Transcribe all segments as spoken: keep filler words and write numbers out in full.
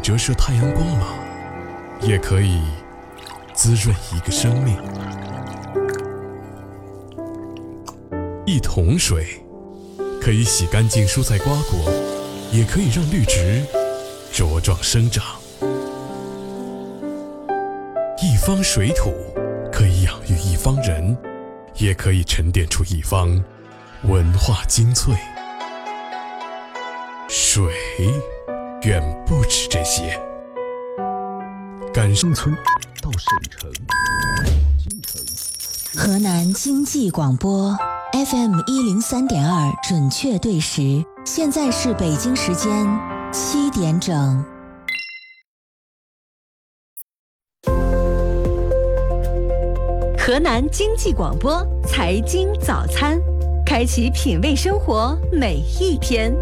折射太阳光芒，也可以滋润一个生命。一桶水可以洗干净蔬菜瓜果，也可以让绿植茁壮生长。一方水土可以养育一方人，也可以沉淀出一方文化精粹。水远不止这些。感生村到省城， 河南经济广播 F M 一零三点二准确对时，现在是北京时间七点整。 河南经济广播财经早餐，开启品味生活每一天。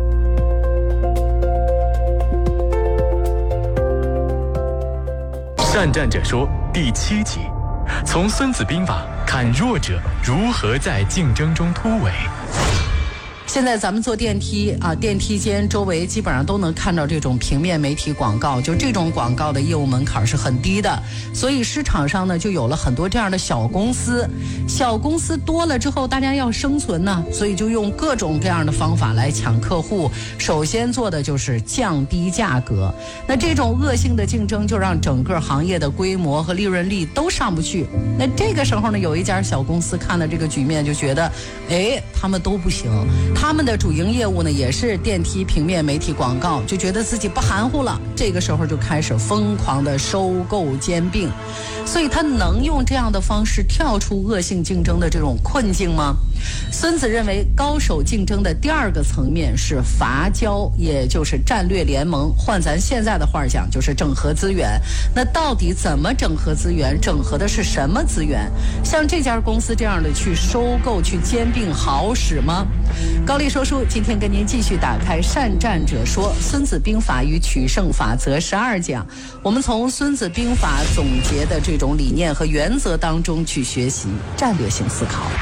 善战者说第七集，从孙子兵法看弱者如何在竞争中突围。 现在咱们坐电梯啊，电梯间周围基本上都能看到这种平面媒体广告，就这种广告的业务门槛是很低的，所以市场上呢就有了很多这样的小公司。小公司多了之后，大家要生存呢，所以就用各种各样的方法来抢客户。首先做的就是降低价格，那这种恶性的竞争就让整个行业的规模和利润率都上不去。那这个时候呢，有一家小公司看了这个局面，就觉得，哎，他们都不行。他们的主营业务呢也是电梯平面媒体广告，就觉得自己不含糊了，这个时候就开始疯狂的收购兼并。所以他能用这样的方式跳出恶性竞争的这种困境吗？孙子认为高手竞争的第二个层面是伐交，也就是战略联盟，换咱现在的话讲就是整合资源。那到底怎么整合资源？整合的是什么资源？像这家公司这样的去收购去兼并好使吗？高丽说书今天跟您继续打开善战者说孙子兵法与取胜法则十二讲，我们从孙子兵法总结的这种理念和原则当中去学习战略性思考。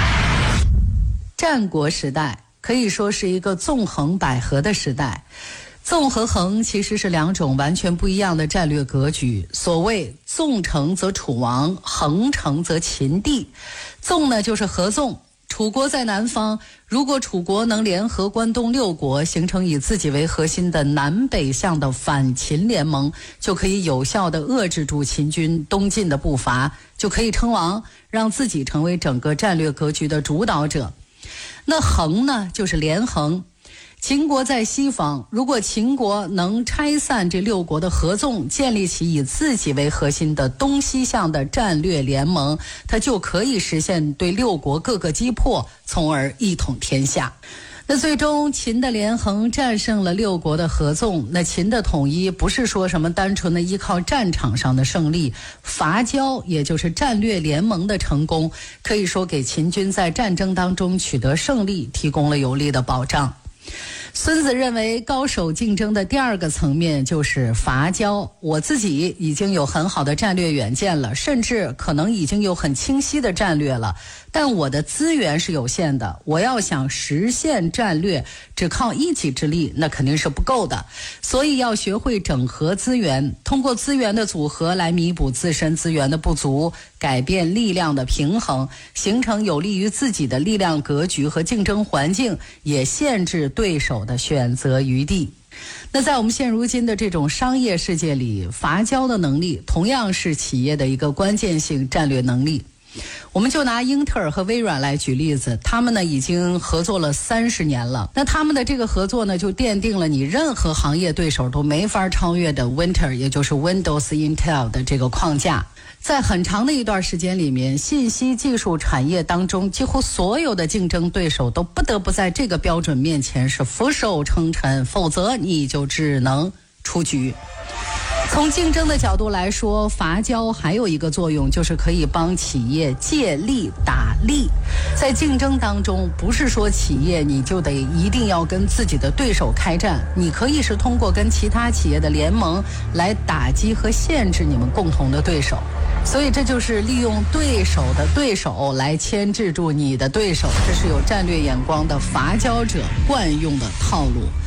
战国时代可以说是一个纵横捭阖的时代，纵和横其实是两种完全不一样的战略格局。所谓纵成则楚王，横成则秦地。纵呢就是合纵，楚国在南方，如果楚国能联合关东六国，形成以自己为核心的南北向的反秦联盟，就可以有效地遏制住秦军东进的步伐，就可以称王，让自己成为整个战略格局的主导者。那横呢就是连横，秦国在西方，如果秦国能拆散这六国的合纵，建立起以自己为核心的东西向的战略联盟，它就可以实现对六国各个击破，从而一统天下。那最终秦的连横战胜了六国的合纵，那秦的统一不是说什么单纯的依靠战场上的胜利，伐交也就是战略联盟的成功，可以说给秦军在战争当中取得胜利提供了有力的保障。孙子认为高手竞争的第二个层面就是伐交。我自己已经有很好的战略远见了，甚至可能已经有很清晰的战略了，但我的资源是有限的，我要想实现战略，只靠一己之力那肯定是不够的，所以要学会整合资源，通过资源的组合来弥补自身资源的不足，改变力量的平衡，形成有利于自己的力量格局和竞争环境，也限制对手的选择余地。那在我们现如今的这种商业世界里，伐交的能力同样是企业的一个关键性战略能力。我们就拿英特尔和微软来举例子，他们呢已经合作了三十年了。那他们的这个合作呢，就奠定了你任何行业对手都没法超越的 Winter， 也就是 Windows Intel 的这个框架。在很长的一段时间里面，信息技术产业当中几乎所有的竞争对手都不得不在这个标准面前是俯首称臣，否则你就只能出局。从竞争的角度来说，伐交还有一个作用，就是可以帮企业借力打力。在竞争当中，不是说企业你就得一定要跟自己的对手开战，你可以是通过跟其他企业的联盟来打击和限制你们共同的对手。所以这就是利用对手的对手来牵制住你的对手，这是有战略眼光的伐交者惯用的套路。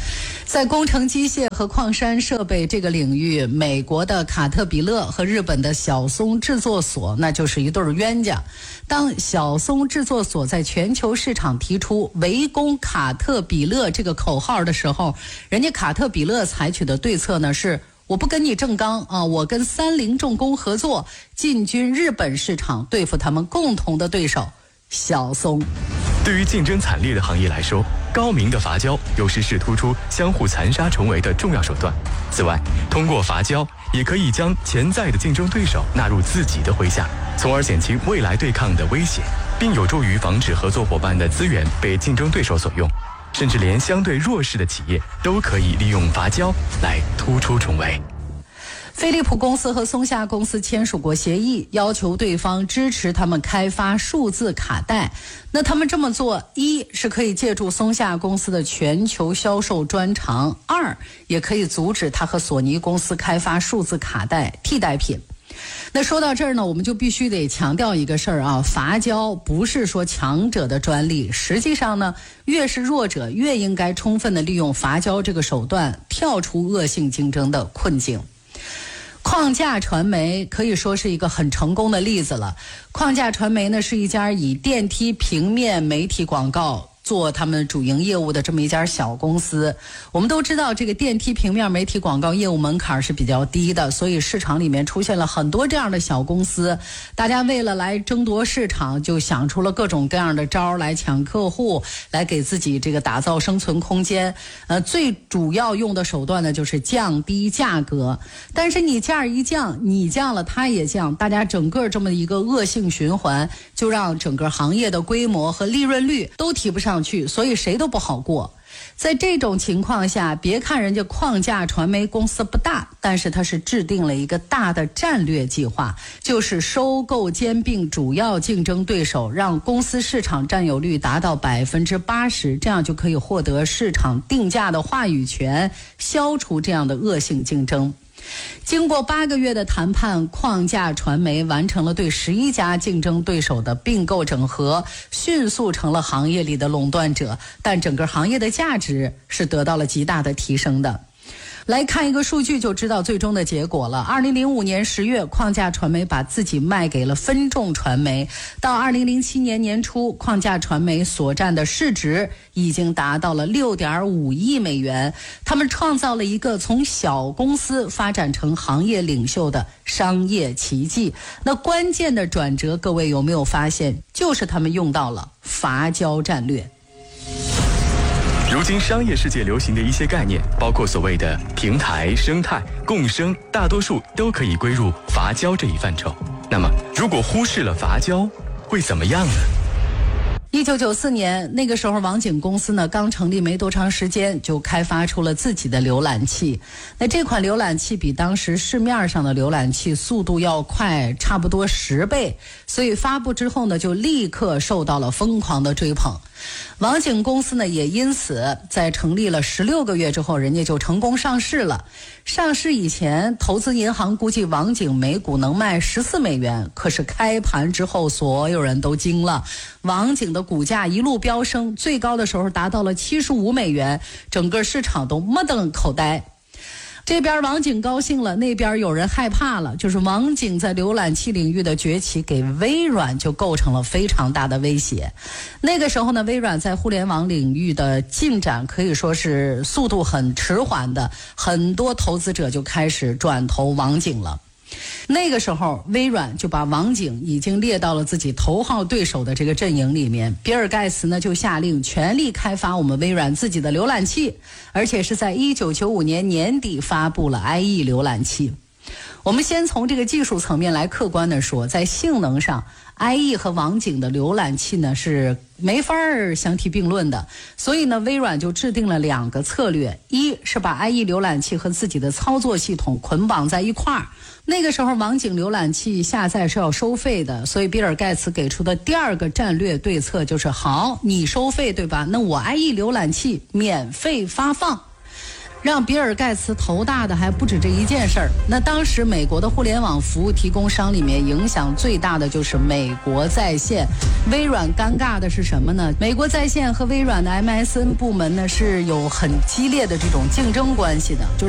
在工程机械和矿山设备这个领域，美国的卡特彼勒和日本的小松制作所那就是一对冤家。当小松制作所在全球市场提出围攻卡特彼勒这个口号的时候，人家卡特彼勒采取的对策呢是我不跟你正刚啊，我跟三菱重工合作，进军日本市场，对付他们共同的对手小松。 对于竞争惨烈的行业来说，高明的伐交有时是突出相互残杀重围的重要手段。此外，通过伐交也可以将潜在的竞争对手纳入自己的麾下，从而减轻未来对抗的威胁，并有助于防止合作伙伴的资源被竞争对手所用。甚至连相对弱势的企业都可以利用伐交来突出重围。 飞利浦公司和松下公司签署过协议，要求对方支持他们开发数字卡带。那他们这么做，一是可以借助松下公司的全球销售专长，二也可以阻止他和索尼公司开发数字卡带替代品。那说到这儿呢，我们就必须得强调一个事儿啊，伐交不是说强者的专利，实际上呢，越是弱者越应该充分的利用伐交这个手段，跳出恶性竞争的困境。框架传媒可以说是一个很成功的例子了。框架传媒呢是一家以电梯平面媒体广告做他们主营业务的这么一家小公司。我们都知道这个电梯平面媒体广告业务门槛是比较低的，所以市场里面出现了很多这样的小公司，大家为了来争夺市场，就想出了各种各样的招来抢客户，来给自己这个打造生存空间。呃，最主要用的手段呢就是降低价格，但是你价一降，你降了它也降，大家整个这么一个恶性循环，就让整个行业的规模和利润率都提不上去，所以谁都不好过。在这种情况下，别看人家框架传媒公司不大，但是它是制定了一个大的战略计划，就是收购兼并主要竞争对手，让公司市场占有率达到百分之八十，这样就可以获得市场定价的话语权，消除这样的恶性竞争。经过八个月的谈判，框架传媒完成了对十一家竞争对手的并购整合，迅速成了行业里的垄断者，但整个行业的价值是得到了极大的提升的。来看一个数据就知道最终的结果了。二零零五年十月，框架传媒把自己卖给了分众传媒。到二零零七年年初，框架传媒所占的市值已经达到了六点五亿美元。他们创造了一个从小公司发展成行业领袖的商业奇迹。那关键的转折，各位有没有发现？就是他们用到了伐交战略。 如今商业世界流行的一些概念，包括所谓的平台、生态、共生，大多数都可以归入伐交这一范畴。那么，如果忽视了伐交，会怎么样呢？ 一九九四年，那个时候网景公司呢刚成立没多长时间，就开发出了自己的浏览器。那这款浏览器比当时市面上的浏览器速度要快差不多十倍，所以发布之后呢，就立刻受到了疯狂的追捧。网景公司呢也因此在成立了十六个月之后，人家就成功上市了。上市以前，投资银行估计网景每股能卖十四美元，可是开盘之后，所有人都惊了，网景的股价一路飙升，最高的时候达到了七十五美元，整个市场都目瞪口呆。这边网景高兴了，那边有人害怕了，就是网景在浏览器领域的崛起给微软就构成了非常大的威胁。那个时候呢，微软在互联网领域的进展可以说是速度很迟缓的，很多投资者就开始转投网景了。那个时候，微软就把网景已经列到了自己头号对手的这个阵营里面。比尔盖茨呢就下令全力开发我们微软自己的浏览器，而且是在一九九五年年底发布了 I E 浏览器。我们先从这个技术层面来客观的说，在性能上 I E 和网景的浏览器呢是没法相提并论的，所以呢微软就制定了两个策略，一是把 I E 浏览器和自己的操作系统捆绑在一块儿。那个时候网景浏览器下载是要收费的，所以比尔盖茨给出的第二个战略对策就是，好，你收费对吧，那我 I E 浏览器免费发放。 让比尔盖茨头大的还不止这一件事儿。那当时美国的互联网服务提供商里面影响最大的就是美国在线。微软尴尬的是什么呢？美国在线和微软的 M S N 部门呢是有很激烈的这种竞争关系的。